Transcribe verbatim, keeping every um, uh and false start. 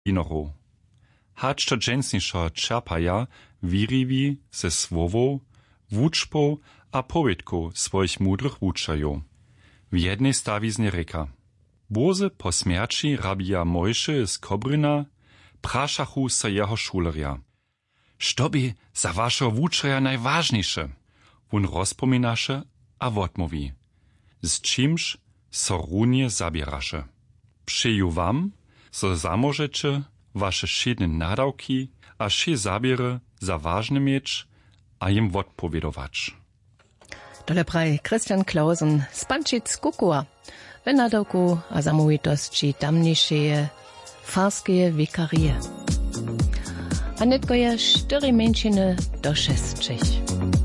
inoru. Hacz to dżęsniszo czerpaja wiriwi ze słowów, wuczpów a powiedków swoich mudrych wuczajów. W jednej stawiznie reka. Boze po śmierci rabija Mojszy z Kobryna praszachu se jeho šulerja. Što bi za vašo wučaja najważniejsze? Wun rozpominaše a wotmowi. Z czymś so runie zabieraše. Przyju wam, so zamożecie wasze szydne nadawki a szy zabiery za ważne mieć, a im wotpowiedować. Dole praj Christian Klausen z Pančic Kukua. W nadawku a zamówitości tamniejsze farskie wikarie. A netko je cztery mężczyzny do sześciu.